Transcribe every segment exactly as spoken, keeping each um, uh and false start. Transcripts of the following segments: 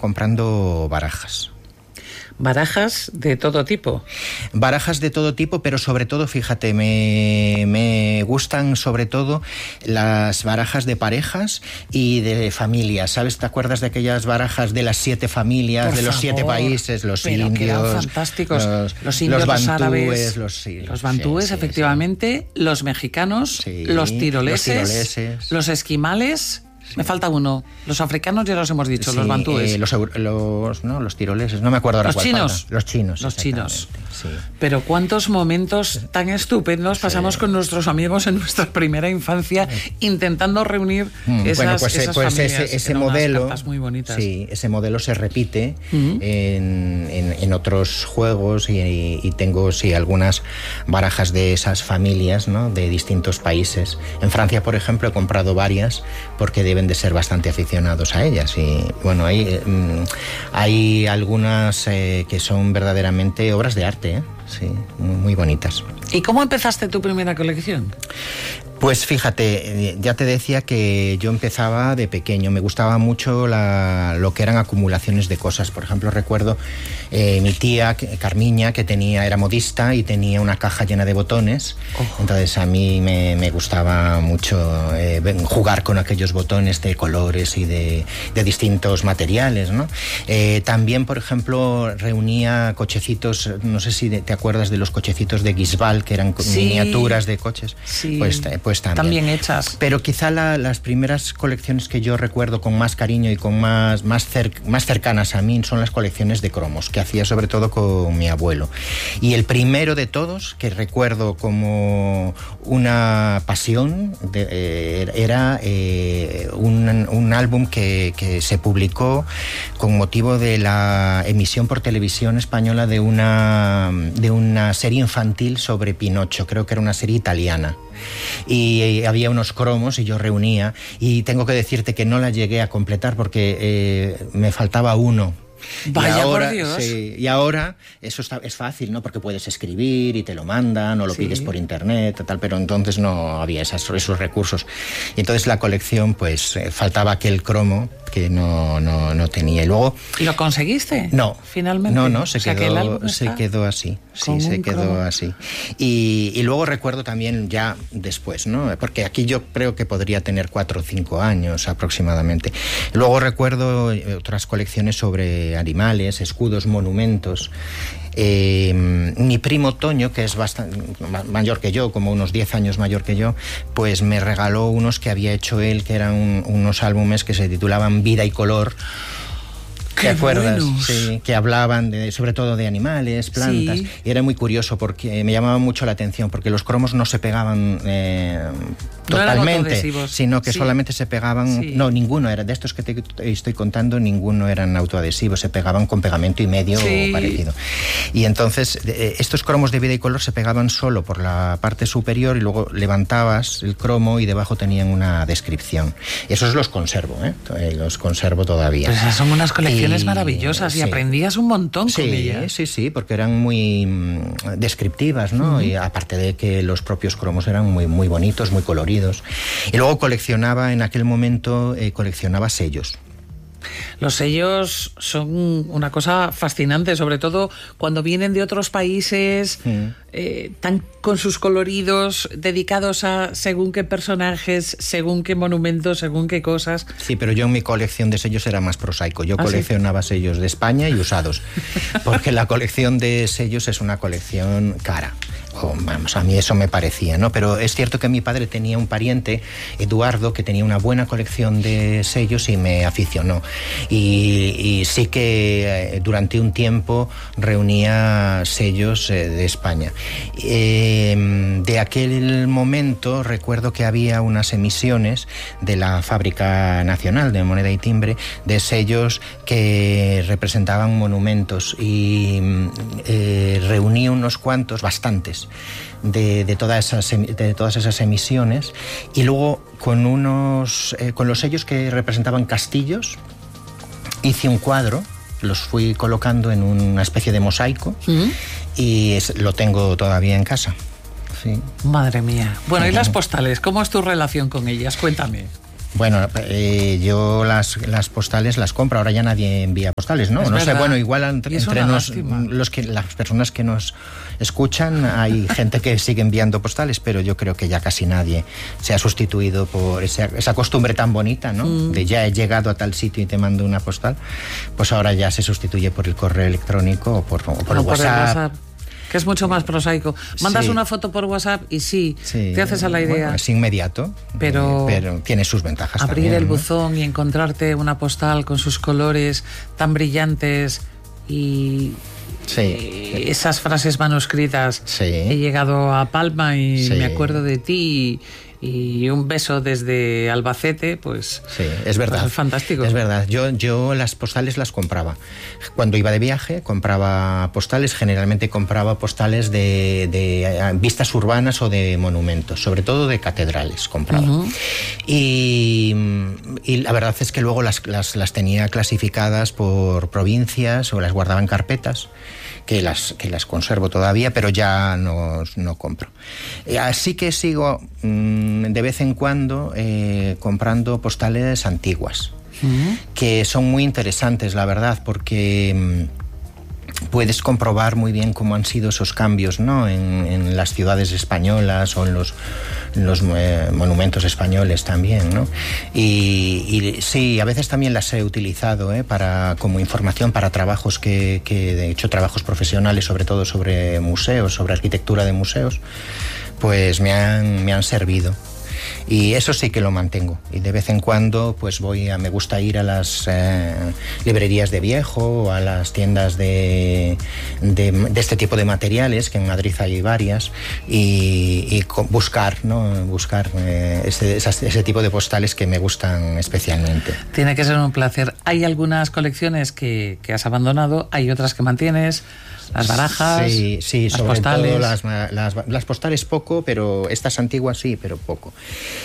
comprando barajas. ¿Barajas de todo tipo? Barajas de todo tipo, pero sobre todo, fíjate, me, me gustan sobre todo las barajas de parejas y de familias. ¿Sabes? ¿Te acuerdas de aquellas barajas de las siete familias, Por de los favor, siete países, los pero indios, que eran fantásticos, los, los indios, los los bantúes, árabes, los, sí, los bantúes, sí, sí, efectivamente, sí. Los mexicanos, sí, los tiroleses, los tiroleses, los esquimales. Sí. Me falta uno. Los africanos ya los hemos dicho, sí, los bantúes. Eh, los, los, no, los tiroleses, no me acuerdo ahora los cuál chinos. falta. Los chinos. Los chinos. Sí. Pero cuántos momentos tan estupendos pasamos sí. con nuestros amigos en nuestra primera infancia intentando reunir mm, esas, bueno, pues, esas pues familias. Ese, ese modelo, muy bonitas. Sí, ese modelo se repite uh-huh. en, en, en otros juegos y, y tengo sí algunas barajas de esas familias, ¿no? De distintos países. En Francia, por ejemplo, he comprado varias porque deben de ser bastante aficionados a ellas y bueno, hay, hay algunas eh, que son verdaderamente obras de arte, ¿eh? Sí, muy, muy bonitas. ¿Y cómo empezaste tu primera colección? Pues fíjate, ya te decía que yo empezaba de pequeño, me gustaba mucho la, lo que eran acumulaciones de cosas. Por ejemplo, recuerdo eh, mi tía Carmiña, que tenía, era modista y tenía una caja llena de botones. Oh. Entonces a mí me, me gustaba mucho eh, jugar con aquellos botones de colores y de, de distintos materiales, ¿no? Eh, también, por ejemplo, reunía cochecitos, no sé si te acuerdas de los cochecitos de Guisbal, que eran sí. miniaturas de coches. Sí. Pues, pues también. También hechas. Pero quizá la, las primeras colecciones que yo recuerdo con más cariño y con más, más, cer, más cercanas a mí son las colecciones de cromos, que hacía sobre todo con mi abuelo. Y el primero de todos, que recuerdo como una pasión, de, eh, era eh, un, un álbum que, que se publicó con motivo de la emisión por televisión española de una, de una serie infantil sobre Pinocho, creo que era una serie italiana. Y había unos cromos y yo reunía y tengo que decirte que no la llegué a completar porque eh, me faltaba uno. Vaya, y ahora, por Dios. Sí, y ahora eso está, es fácil, ¿no? Porque puedes escribir y te lo mandan o lo sí. pides por internet, tal, pero entonces no había esas, esos recursos. Y entonces la colección, pues eh, faltaba aquel cromo que no, no, no tenía. Y luego... ¿Y lo conseguiste? No. Finalmente. No, no, se, o sea, quedó, se quedó así. Sí, se quedó cromo. así. Y, y luego recuerdo también ya después, ¿no? Porque aquí yo creo que podría tener cuatro o cinco años aproximadamente. Luego recuerdo otras colecciones sobre animales, escudos, monumentos. Eh, mi primo Toño, que es bastante mayor que yo, como unos diez años mayor que yo, pues me regaló unos que había hecho él, que eran un, unos álbumes que se titulaban Vida y Color. ¿Te acuerdas? Sí, que hablaban de, sobre todo de animales, plantas. Sí. Y era muy curioso porque me llamaba mucho la atención porque los cromos no se pegaban eh, totalmente, no sino que sí. solamente se pegaban... Sí. No, ninguno era. De estos que te estoy contando, ninguno eran autoadhesivos. Se pegaban con pegamento y medio sí. o parecido. Y entonces eh, estos cromos de Vida y Color se pegaban solo por la parte superior y luego levantabas el cromo y debajo tenían una descripción. Esos los conservo, ¿eh? Los conservo todavía. Pues esas son unas colecciones y, maravillosas y sí. aprendías un montón sí, con ellas. Sí, sí, porque eran muy mmm, descriptivas, ¿no? Uh-huh. Y aparte de que los propios cromos eran muy, muy bonitos, muy coloridos. Y luego coleccionaba, en aquel momento, eh, coleccionaba sellos. Los sellos son una cosa fascinante, sobre todo cuando vienen de otros países, mm. eh, tan con sus coloridos, dedicados a según qué personajes, según qué monumentos, según qué cosas. Sí, pero yo en mi colección de sellos era más prosaico. Yo ¿Ah, coleccionaba sí? sellos de España y usados, porque la colección de sellos es una colección cara. Oh, vamos, a mí eso me parecía, ¿no? Pero es cierto que mi padre tenía un pariente, Eduardo, que tenía una buena colección de sellos y me aficionó. Y, y sí que eh, durante un tiempo reunía sellos eh, de España. Eh, de aquel momento recuerdo que había unas emisiones de la Fábrica Nacional de Moneda y Timbre de sellos que representaban monumentos y eh, reuní unos cuantos, bastantes. De, de, todas esas, de todas esas emisiones y luego con unos eh, con los sellos que representaban castillos hice un cuadro, los fui colocando en una especie de mosaico uh-huh. y es, lo tengo todavía en casa. Sí. Madre mía. Bueno, uh-huh. ¿y las postales? ¿Cómo es tu relación con ellas? Cuéntame. Bueno, eh, yo las, las postales las compro, ahora ya nadie envía postales, ¿no? Es no verdad. sé, bueno, igual entre, entre nos, los que, las personas que nos escuchan, hay gente que sigue enviando postales, pero yo creo que ya casi nadie se ha sustituido por esa, esa costumbre tan bonita, ¿no? Mm. De ya he llegado a tal sitio y te mando una postal, pues ahora ya se sustituye por el correo electrónico o por, o por, el, por WhatsApp. el WhatsApp. Que es mucho más prosaico. Mandas sí. una foto por WhatsApp y sí, sí. te haces a la idea. Bueno, es inmediato, pero, eh, pero tiene sus ventajas abrir también, el ¿no? buzón y encontrarte una postal con sus colores tan brillantes y, sí. y esas frases manuscritas. Sí. He llegado a Palma y sí. me acuerdo de ti y un beso desde Albacete, pues sí, es verdad, pues es fantástico. Es verdad. Yo, yo las postales las compraba. Cuando iba de viaje compraba postales, generalmente compraba postales de, de vistas urbanas o de monumentos, sobre todo de catedrales compraba. Uh-huh. Y, y la verdad es que luego las, las, las tenía clasificadas por provincias o las guardaba en carpetas. Que las, que las conservo todavía, pero ya no, no compro. Así que sigo mmm, de vez en cuando eh, comprando postales antiguas, uh-huh. que son muy interesantes, la verdad, porque mmm, puedes comprobar muy bien cómo han sido esos cambios, ¿no? en, en las ciudades españolas o en los, en los eh, monumentos españoles también, ¿no? Y, y sí, a veces también las he utilizado ¿eh? para, como información para trabajos que, que de hecho trabajos profesionales, sobre todo sobre museos, sobre arquitectura de museos, pues me han, me han servido. Y eso sí que lo mantengo. Y de vez en cuando, pues voy a, me gusta ir a las eh, librerías de viejo o a las tiendas de, de, de este tipo de materiales, que en Madrid hay varias, y, y buscar, ¿no? Buscar eh, ese, esas, ese tipo de postales que me gustan especialmente. Tiene que ser un placer. Hay algunas colecciones que, que has abandonado, hay otras que mantienes. Las barajas, sí, sí, las sobre postales. todo las, las, las postales poco, pero estas antiguas sí, pero poco.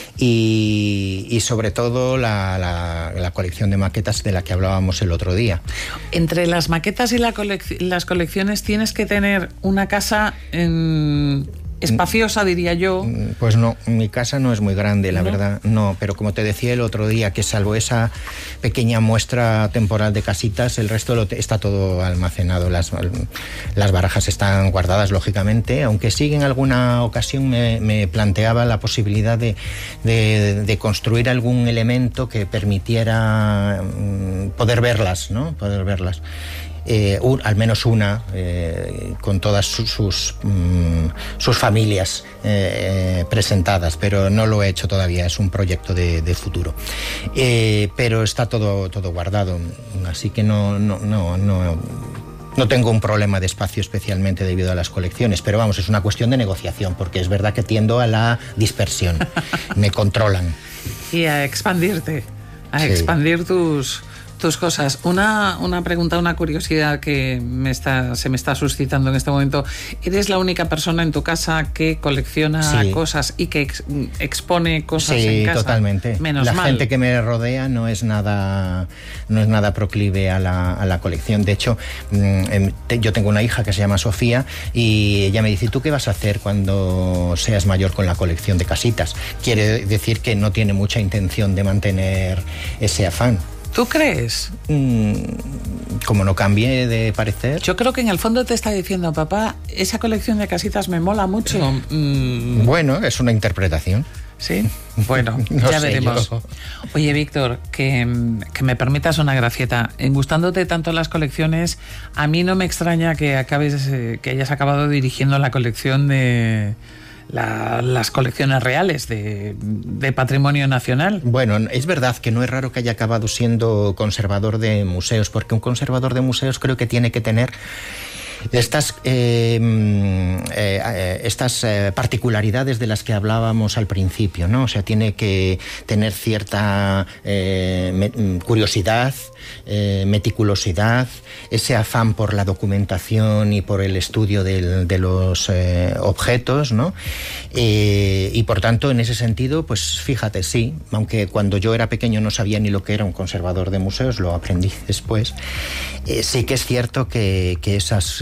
Y, y sobre todo la, la, la colección de maquetas de la que hablábamos el otro día. Entre las maquetas y la colec- las colecciones tienes que tener una casa en... espaciosa, diría yo. Pues no, mi casa no es muy grande, la ¿No? verdad, no, pero como te decía el otro día, que salvo esa pequeña muestra temporal de casitas, el resto lo te, está todo almacenado, las, las barajas están guardadas, lógicamente, aunque sí en alguna ocasión me, me planteaba la posibilidad de, de, de construir algún elemento que permitiera um, poder verlas, ¿no? Poder verlas. Eh, un, al menos una, eh, con todas sus, sus, mm, sus familias eh, presentadas, pero no lo he hecho todavía, es un proyecto de, de futuro. Eh, pero está todo, todo guardado, así que no, no, no, no, no tengo un problema de espacio especialmente debido a las colecciones, pero vamos, es una cuestión de negociación, porque es verdad que tiendo a la dispersión, me controlan. Y a expandirte, a sí. expandir tus... tus cosas. Una, una pregunta, una curiosidad que me está, se me está suscitando en este momento. ¿Eres la única persona en tu casa que colecciona sí. cosas y que ex, expone cosas sí, en casa? Sí, totalmente. Menos la mal. gente que me rodea no es nada, no es nada proclive a la, a la colección. De hecho, yo tengo una hija que se llama Sofía y ella me dice, ¿tú qué vas a hacer cuando seas mayor con la colección de casitas? Quiere decir que no tiene mucha intención de mantener ese afán. ¿Tú crees? Mm, como no cambie de parecer. Yo creo que en el fondo te está diciendo, papá, esa colección de casitas me mola mucho. Mm. Bueno, es una interpretación. Sí, bueno, no ya sé, veremos. Yo... Oye, Víctor, que, que me permitas una gracieta. En gustándote tanto las colecciones, a mí no me extraña que acabes, que hayas acabado dirigiendo la colección de... La, las colecciones reales de, de patrimonio nacional. Bueno, es verdad que no es raro que haya acabado siendo conservador de museos, porque un conservador de museos creo que tiene que tener estas, eh, eh, estas eh, particularidades de las que hablábamos al principio, ¿no? O sea, tiene que tener cierta eh, me, curiosidad, eh, meticulosidad, ese afán por la documentación y por el estudio del, de los eh, objetos, ¿no? Eh, y por tanto, en ese sentido, pues fíjate, sí, aunque cuando yo era pequeño no sabía ni lo que era un conservador de museos, lo aprendí después, eh, sí que es cierto que, que esas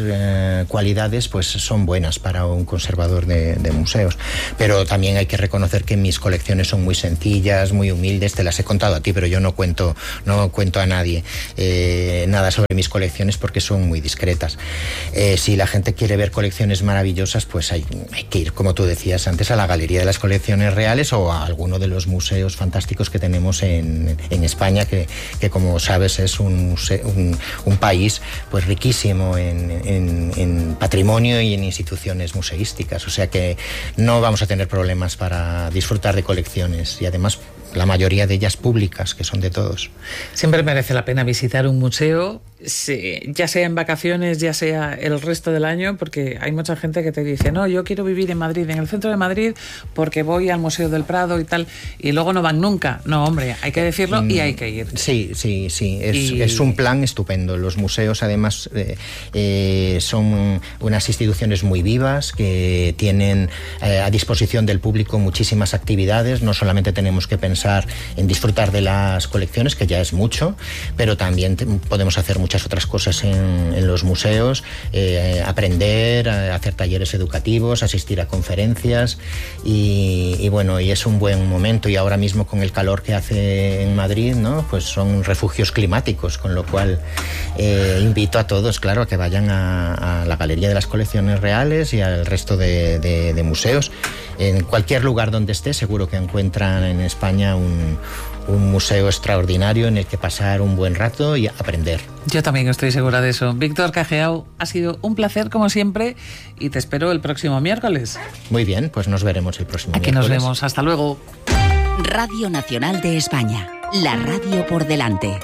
eh, cualidades pues son buenas para un conservador de, de museos. Pero también hay que reconocer que mis colecciones son muy sencillas, muy humildes. Te las he contado a ti, pero yo no cuento, no cuento a nadie eh, nada sobre mis colecciones porque son muy discretas. Eh, si la gente quiere ver colecciones maravillosas, pues hay, hay que ir, como tú decías antes, a la Galería de las Colecciones Reales o a alguno de los museos fantásticos que tenemos en, en España, que, que como sabes es un, museo, un, un país pues riquísimo en, en, en patrimonio y en instituciones museísticas. O sea que no vamos a tener problemas para disfrutar de colecciones y además la mayoría de ellas públicas, que son de todos. Siempre merece la pena visitar un museo, ya sea en vacaciones, ya sea el resto del año, porque hay mucha gente que te dice, no, yo quiero vivir en Madrid, en el centro de Madrid, porque voy al Museo del Prado y tal, y luego no van nunca. No, hombre, hay que decirlo y hay que ir. Sí, sí, sí, es, y... es un plan estupendo. Los museos, además, eh, eh, son unas instituciones muy vivas, que tienen eh, a disposición del público muchísimas actividades. No solamente tenemos que pensar en disfrutar de las colecciones, que ya es mucho, pero también te, podemos hacer muchas otras cosas en, en los museos, eh, aprender, hacer talleres educativos, asistir a conferencias y, y bueno, y es un buen momento. Y ahora mismo con el calor que hace en Madrid, ¿no? Pues son refugios climáticos, con lo cual eh, invito a todos, claro, a que vayan a, a la Galería de las Colecciones Reales y al resto de, de, de museos. En cualquier lugar donde esté, seguro que encuentran en España un, un museo extraordinario en el que pasar un buen rato y aprender. Yo también estoy segura de eso. Víctor Cageau, ha sido un placer como siempre y te espero el próximo miércoles. Muy bien, pues nos veremos el próximo Aquí miércoles. Aquí nos vemos, hasta luego. Radio Nacional de España, la radio por delante.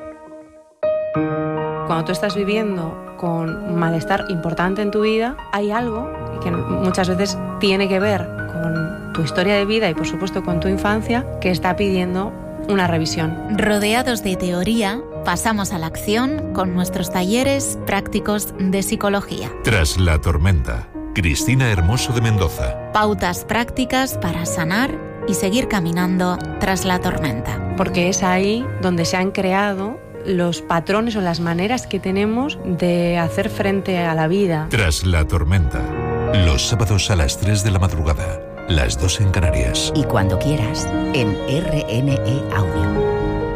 Cuando tú estás viviendo con malestar importante en tu vida, hay algo que muchas veces tiene que ver con tu historia de vida y por supuesto con tu infancia, que está pidiendo una revisión. Rodeados de teoría, pasamos a la acción con nuestros talleres prácticos de psicología. Tras la tormenta, Cristina Hermoso de Mendoza. Pautas prácticas para sanar y seguir caminando tras la tormenta. Porque es ahí donde se han creado los patrones o las maneras que tenemos de hacer frente a la vida. Tras la tormenta, los sábados a las tres de la madrugada, las dos en Canarias. Y cuando quieras, en R N E Audio.